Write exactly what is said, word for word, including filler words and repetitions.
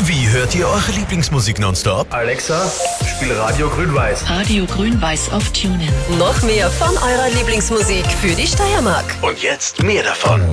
Wie hört ihr eure Lieblingsmusik nonstop? Alexa, spiel Radio Grün-Weiß. Radio Grün-Weiß auf TuneIn. Noch mehr von eurer Lieblingsmusik für die Steiermark. Und jetzt mehr davon.